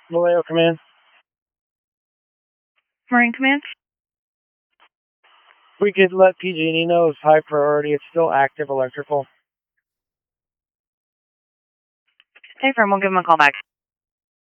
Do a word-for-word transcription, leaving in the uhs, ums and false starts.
Vallejo Command. Marine Command. We could let P G and E know it's high priority. It's still active electrical. Hey, firm. We'll give them a call back.